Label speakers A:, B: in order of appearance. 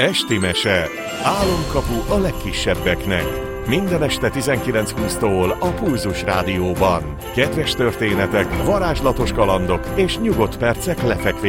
A: Esti mese. Álomkapu a legkisebbeknek. Minden este 19:20-tól a Pulzus Rádióban. Kedves történetek, varázslatos kalandok és nyugodt percek lefekvés